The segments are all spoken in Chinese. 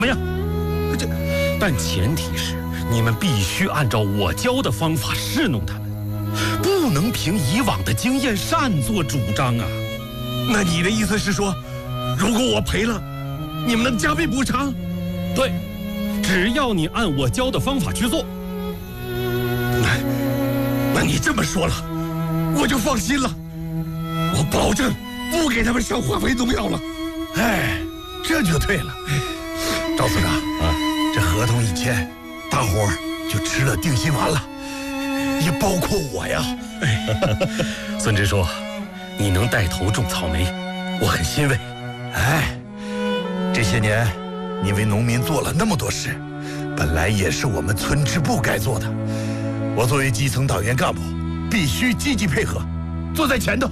么样？但前提是你们必须按照我教的方法侍弄他们，不能凭以往的经验擅作主张啊！ 那你的意思是说，如果我赔了，你们能加倍补偿？ 对，只要你按我教的方法去做。 那你这么说了，我就放心了。我保证不给他们上化肥农药了。 哎，这就对了。赵司长啊，这合同一签，大伙儿就吃了定心丸了，也包括我呀。 孙支书，你能带头种草莓，我很欣慰。 哎，这些年你为农民做了那么多事，本来也是我们村支部该做的。我作为基层党员干部，必须积极配合，坐在前头。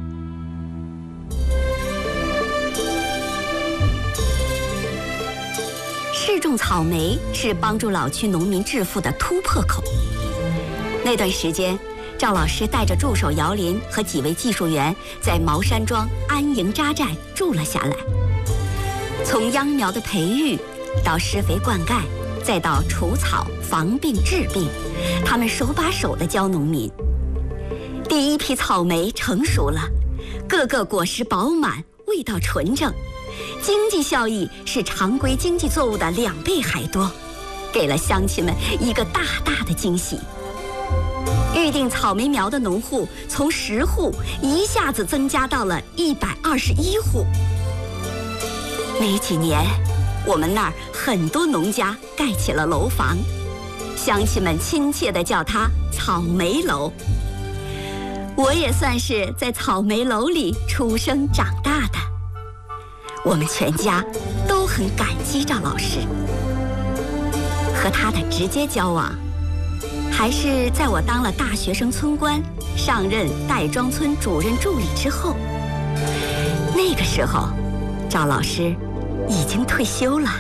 试种草莓是帮助老区农民致富的突破口。那段时间，赵老师带着助手姚林和几位技术员在茅山庄安营扎寨住了下来。从秧苗的培育到施肥灌溉，再到除草、防病、治病，他们手把手地教农民。第一批草莓成熟了，个个果实饱满，味道纯正，经济效益是常规经济作物的2倍还多，给了乡亲们一个大大的惊喜。预定草莓苗的农户从10户一下子增加到了121户。没几年，我们那儿很多农家盖起了楼房，乡亲们亲切地叫它草莓楼。我也算是在草莓楼里出生长大的，我们全家都很感激赵老师。和他的直接交往，还是在我当了大学生村官，上任戴庄村主任助理之后。那个时候，赵老师已经退休了。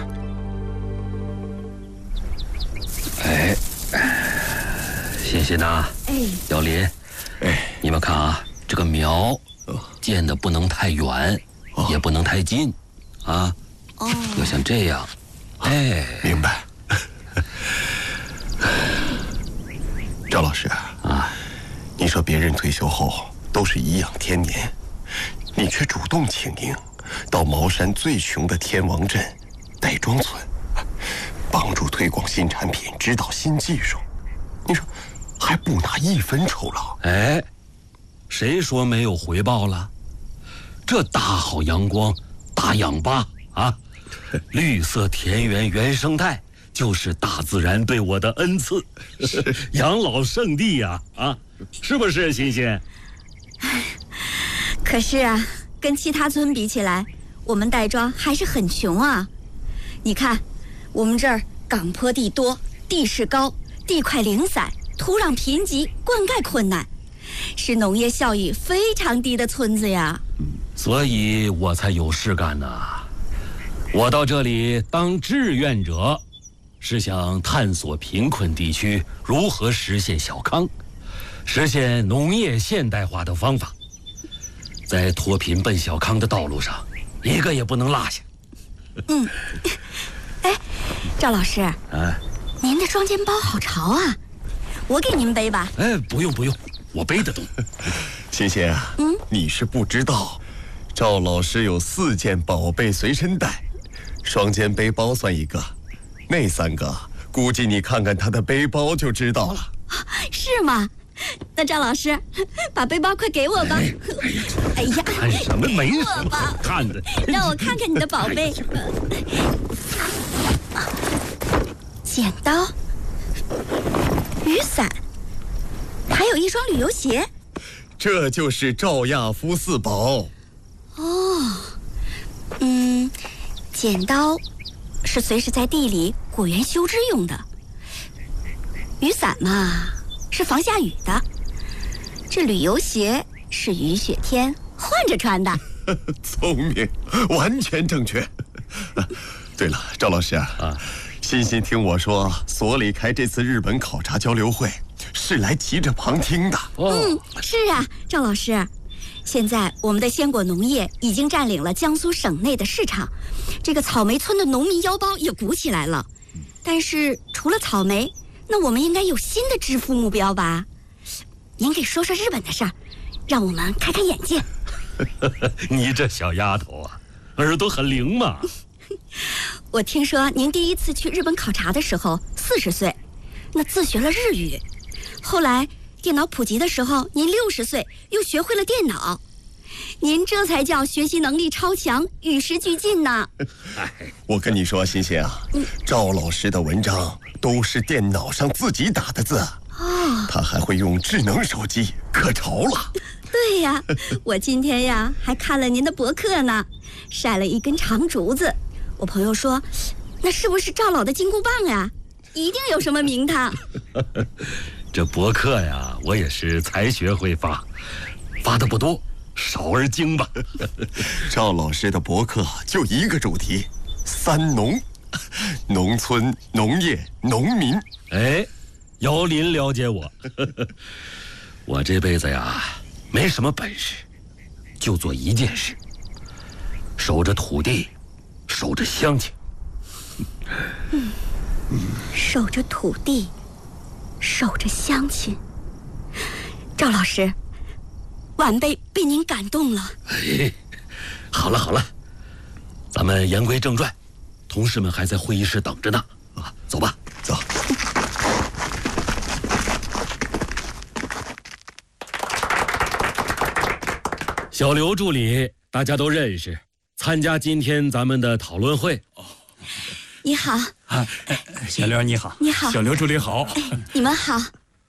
哎，欣欣呐，姚林，你们看啊，这个苗建的不能太远，也不能太近，啊，要像这样，哎， 明白。赵老师啊，你说别人退休后都是颐养天年，你却主动请缨到茅山最穷的天王镇戴庄村，帮助推广新产品，指导新技术，你说还不拿1分酬劳？ 哎，谁说没有回报了？这大好阳光、大氧吧啊，绿色田园原生态，就是大自然对我的恩赐，养老圣地呀！啊，是不是，欣欣？ 可是啊，跟其他村比起来，我们戴庄还是很穷啊。你看，我们这儿岗坡地多，地势高，地块零散，土壤贫瘠，灌溉困难，是农业效益非常低的村子呀。 所以我才有事干呢。我到这里当志愿者，是想探索贫困地区如何实现小康，实现农业现代化的方法，在脱贫奔小康的道路上，一个也不能落下。 哎，赵老师，您的双肩包好潮啊，我给您背吧。 哎，不用，我背得动。 欣欣啊，你是不知道，赵老师有4件宝贝随身带，双肩背包算一个，那3个估计你看看他的背包就知道了。 是吗？那赵老师，把背包快给我吧。哎呀， 看什么？没什么好看的。 让我看看你的宝贝。剪刀、雨伞，还有一双旅游鞋。 这就是赵亚夫4宝。 剪刀是随时在地里果园修枝用的，雨伞嘛是防下雨的，这旅游鞋是雨雪天换着穿的。 聪明，完全正确。对了，赵老师啊，欣欣听我说，所里开这次日本考察交流会，是来骑着旁听的。 是啊，赵老师， 现在我们的鲜果农业已经占领了江苏省内的市场，这个草莓村的农民腰包也鼓起来了。但是除了草莓，那我们应该有新的致富目标吧？您给说说日本的事儿，让我们开开眼界。 你这小丫头啊，耳朵很灵嘛。 我听说您第一次去日本考察的时候40岁，那自学了日语。后来电脑普及的时候，您60岁又学会了电脑。您这才叫学习能力超强，与时俱进呢。 我跟你说，欣欣啊，赵老师的文章都是电脑上自己打的字。他还会用智能手机，可潮了。 对呀，我今天呀还看了您的博客呢，晒了一根长竹子。我朋友说，那是不是赵老的金箍棒呀？一定有什么名堂。 这博客呀，我也是才学会发，发的不多，少而精吧。 赵老师的博客就一个主题：3农，农村、农业、农民。 哎，姚林了解我。我这辈子呀，没什么本事，就做一件事，守着土地，守着乡亲。 守着土地，守着乡亲。赵老师，晚辈被您感动了。 哎，好了好了，咱们言归正传，同事们还在会议室等着呢。啊，走吧， 走。 小刘助理，大家都认识，参加今天咱们的讨论会。 你好。 啊，小刘你好。 你好。 小刘助理好。 你们好。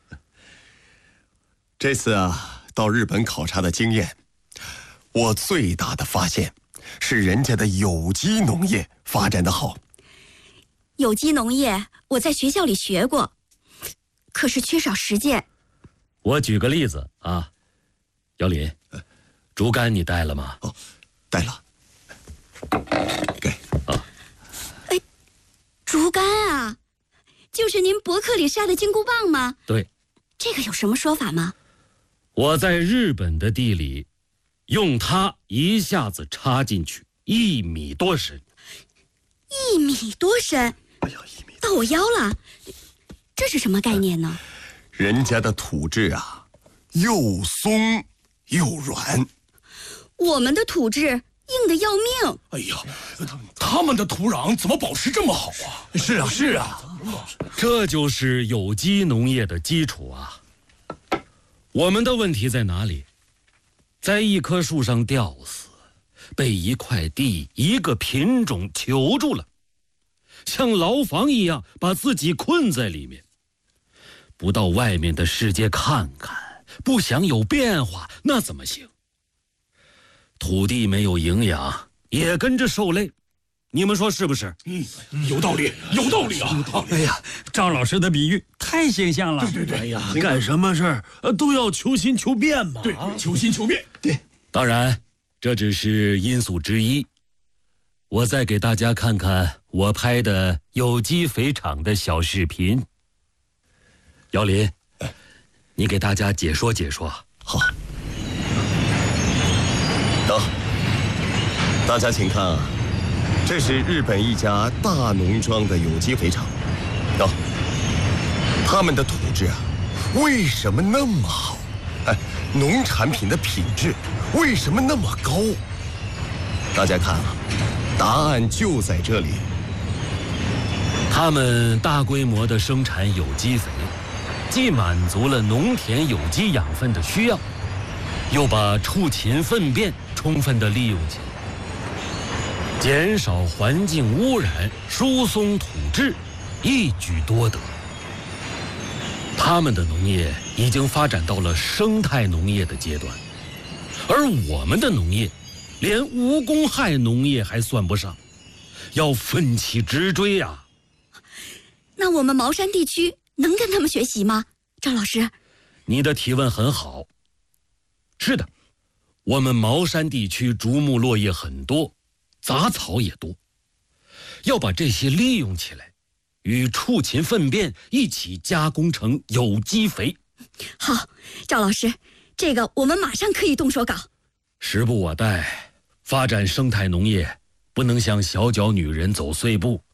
这次啊，到日本考察的经验，我最大的发现是人家的有机农业发展的好。 有机农业我在学校里学过，可是缺少实践。 我举个例子啊，姚林，竹竿你带了吗？ 哦，带了。给。 哎，竹竿啊，就是您博客里晒的金箍棒吗？ 对。 这个有什么说法吗？ 我在日本的地里，用它一下子插进去1米多深。 1米多深？ 哎呀，1米到我腰了。这是什么概念呢？ 人家的土质啊，又松又软。 我们的土质硬得要命。 哎呀，他们的土壤怎么保持这么好啊？是啊，是啊， 这就是有机农业的基础啊。我们的问题在哪里？在一棵树上吊死，被一块地、一个品种囚住了，像牢房一样把自己困在里面，不到外面的世界看看，不想有变化，那怎么行？土地没有营养，也跟着受累，你们说是不是？ 有道理，有道理啊！ 哎呀，赵老师的比喻太形象了。 对， 哎呀，干什么事儿都要求新求变嘛。 对，求新求变。 对， 当然，这只是因素之一。我再给大家看看我拍的有机肥厂的小视频。姚林，你给大家解说解说。 好。等，大家请看啊，这是日本一家大农庄的有机肥厂。等，他们的土质啊，为什么那么好？哎，农产品的品质为什么那么高？大家看啊，答案就在这里。 他们大规模的生产有机肥，既满足了农田有机养分的需要，又把畜禽粪便充分地利用起来，减少环境污染，疏松土质，一举多得。他们的农业已经发展到了生态农业的阶段，而我们的农业连无公害农业还算不上，要奋起直追啊！ 那我们茅山地区能跟他们学习吗？赵老师， 你的提问很好。是的，我们茅山地区竹木落叶很多，杂草也多，要把这些利用起来，与畜禽粪便一起加工成有机肥。 好，赵老师，这个我们马上可以动手搞。 时不我待，发展生态农业不能像小脚女人走碎步。